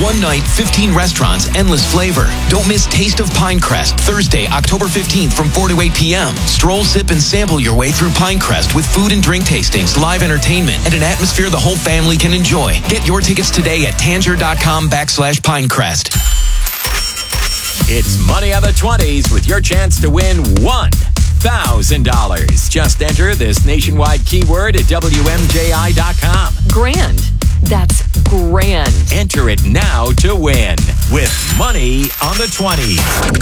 One night, 15 restaurants, endless flavor. Don't miss Taste of Pinecrest, Thursday, October 15th from 4 to 8 p.m. Stroll, sip, and sample your way through Pinecrest with food and drink tastings, live entertainment, and an atmosphere the whole family can enjoy. Get your tickets today at Tanger.com/Pinecrest. It's Money on the 20s with your chance to win $1,000. Just enter this nationwide keyword at WMJI.com. Grand. That's grand. Enter it now to win with Money on the 20s.